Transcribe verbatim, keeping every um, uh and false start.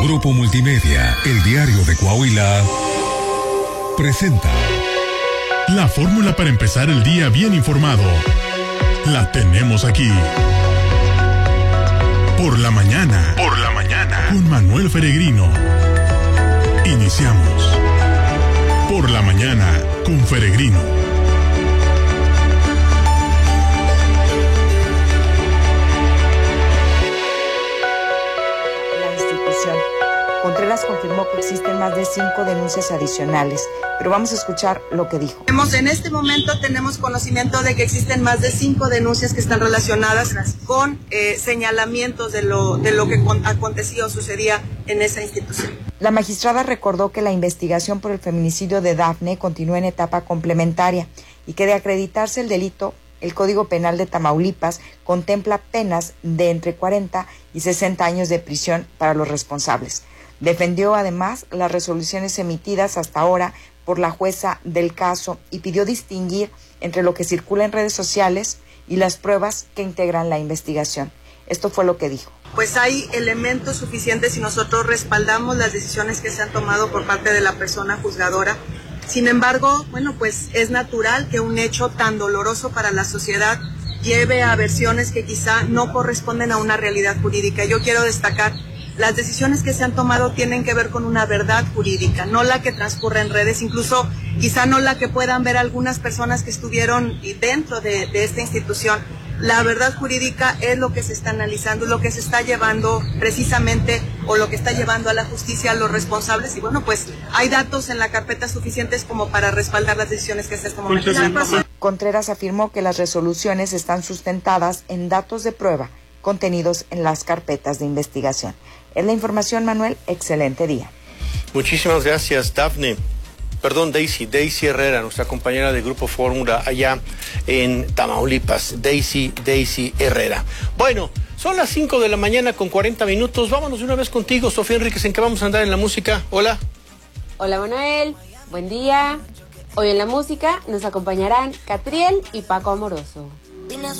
Grupo Multimedia, El Diario de Coahuila, presenta la fórmula para empezar el día bien informado. La tenemos aquí. Por la mañana. Por la mañana. Con Manuel Feregrino. Iniciamos. Por la mañana con Feregrino. Contreras confirmó que existen más de cinco denuncias adicionales, pero vamos a escuchar lo que dijo. En este momento tenemos conocimiento de que existen más de cinco denuncias que están relacionadas con eh, señalamientos de lo, de lo que acontecía o sucedía en esa institución. La magistrada recordó que la investigación por el feminicidio de Dafne continúa en etapa complementaria y que de acreditarse el delito, el Código Penal de Tamaulipas contempla penas de entre cuarenta y sesenta años de prisión para los responsables. Defendió además las resoluciones emitidas hasta ahora por la jueza del caso y pidió distinguir entre lo que circula en redes sociales y las pruebas que integran la investigación. Esto fue lo que dijo. Pues hay elementos suficientes y nosotros respaldamos las decisiones que se han tomado por parte de la persona juzgadora. Sin embargo, bueno, pues es natural que un hecho tan doloroso para la sociedad lleve a versiones que quizá no corresponden a una realidad jurídica. Yo quiero destacar, las decisiones que se han tomado tienen que ver con una verdad jurídica, no la que transcurre en redes, incluso quizá no la que puedan ver algunas personas que estuvieron dentro de, de esta institución. La verdad jurídica es lo que se está analizando, lo que se está llevando precisamente o lo que está llevando a la justicia a los responsables y bueno, pues hay datos en la carpeta suficientes como para respaldar las decisiones que se están tomando. Contreras afirmó que las resoluciones están sustentadas en datos de prueba contenidos en las carpetas de investigación. Es la información, Manuel. Excelente día. Muchísimas gracias, Dafne. Perdón, Daisy, Daisy Herrera, nuestra compañera de Grupo Fórmula allá en Tamaulipas. Daisy, Daisy Herrera. Bueno, son las cinco de la mañana con cuarenta minutos. Vámonos de una vez contigo, Sofía Enríquez. ¿En qué vamos a andar en la música? Hola. Hola, Manuel. Buen día. Hoy en la música nos acompañarán Catriel y Paco Amoroso. Vine a